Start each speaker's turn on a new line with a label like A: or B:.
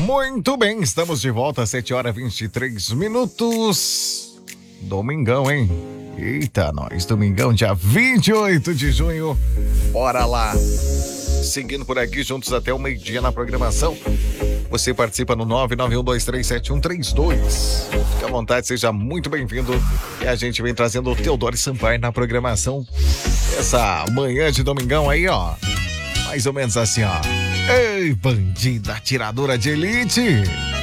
A: Muito bem, estamos de volta às 7h23. Domingão, hein? Eita, nós, domingão, dia 28 de junho. Bora lá. Seguindo por aqui, juntos até o meio-dia na programação. Você participa no 991237132. Fique à vontade, seja muito bem-vindo. E a gente vem trazendo o Teodoro Sampaio na programação. Essa manhã de domingão aí, ó. Mais ou menos assim, ó. Ei, bandida atiradora de elite.